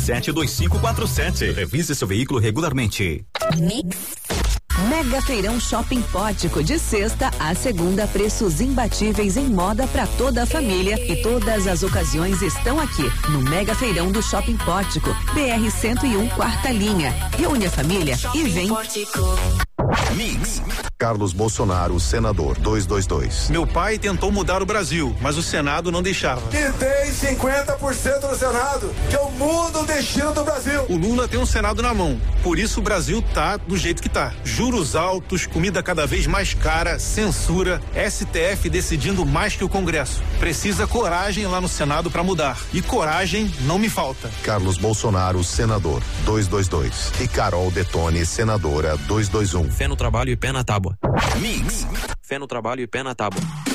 72547. Revise seu veículo regularmente. Mega Feirão Shopping Pótico, de sexta a segunda, preços imbatíveis em moda para toda a família e todas as ocasiões estão aqui no Mega Feirão do Shopping Pótico, BR 101, quarta linha. Reúne a família e vem. Mix. Carlos Bolsonaro, senador, 222. Meu pai tentou mudar o Brasil, mas o Senado não deixava. E tem 50% no Senado, que eu mudo o destino do Brasil. O Lula tem um Senado na mão, por isso o Brasil tá do jeito que tá. Juros altos, comida cada vez mais cara, censura, STF decidindo mais que o Congresso. Precisa coragem lá no Senado pra mudar. E coragem não me falta. Carlos Bolsonaro, senador, 222. E Carol Detone, senadora, 221. Fé no trabalho e pé na tábua. Mix. Fé no trabalho e pé na tábua.